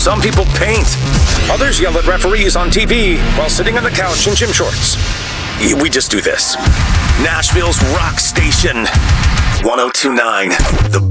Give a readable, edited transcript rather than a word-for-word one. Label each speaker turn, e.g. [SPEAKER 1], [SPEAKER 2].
[SPEAKER 1] Some people paint. Others yell at referees on TV while sitting on the couch in gym shorts. We just do this. Nashville's Rock Station. 102.9. The